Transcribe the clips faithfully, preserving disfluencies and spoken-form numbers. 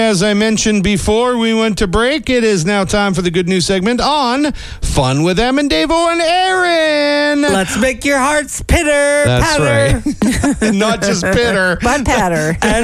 as I mentioned before we went to break, it is now time for the good news segment on Fun with Em and Davo and Aaron. Let's make your hearts pitter, That's patter. right. Not just pitter. Butt patter. And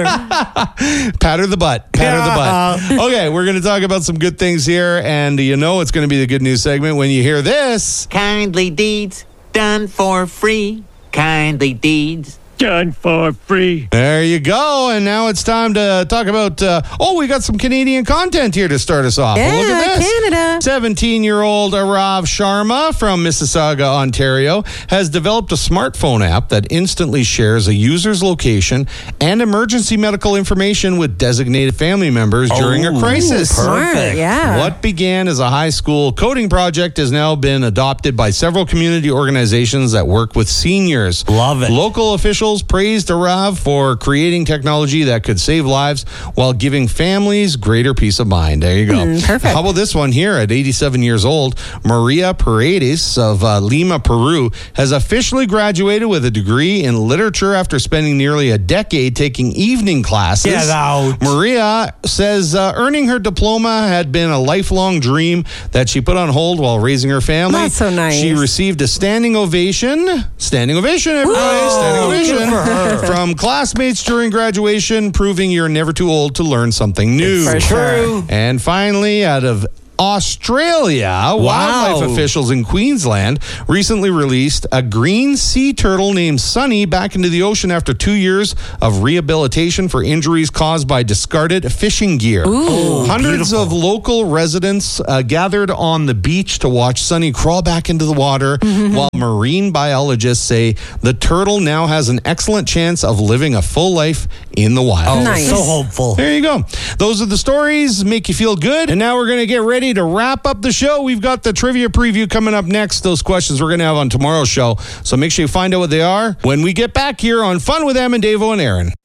patter. Patter the butt. Patter Yeah. the butt. Okay, we're going to talk about some good things here, and you know it's going to be the good news segment when you hear this. Kindly deeds done for free. Kindly deeds done for free. There you go. And now it's time to talk about, uh, oh, we got some Canadian content here to start us off. Yeah, Well, look at this. Canada. seventeen-year-old Arav Sharma from Mississauga, Ontario, has developed a smartphone app that instantly shares a user's location and emergency medical information with designated family members during a crisis. Smart, yeah. What began as a high school coding project has now been adopted by several community organizations that work with seniors. Love it. Local officials praised Arav for creating technology that could save lives while giving families greater peace of mind. There you go. Mm, perfect. How about this one here? At eighty-seven years old, Maria Paredes of uh, Lima, Peru, has officially graduated with a degree in literature after spending nearly a decade taking evening classes. Get out. Maria says uh, earning her diploma had been a lifelong dream that she put on hold while raising her family. That's so nice. She received a standing ovation. Standing ovation, everybody. Woo! Standing ovation. Good for her. From classmates during graduation, proving you're never too old to learn something new. For sure. And finally, out of Australia, wildlife officials in Queensland recently released a green sea turtle named Sunny back into the ocean after two years of rehabilitation for injuries caused by discarded fishing gear. Ooh, Hundreds beautiful. of local residents uh, gathered on the beach to watch Sunny crawl back into the water, while marine biologists say the turtle now has an excellent chance of living a full life in the wild. Oh, Nice. so hopeful. There you go. Those are the stories, make you feel good. And now we're going to get ready to wrap up the show. We've got the trivia preview coming up next. Those questions we're going to have on tomorrow's show. So make sure you find out what they are when we get back here on Fun with Em and Davo and Aaron.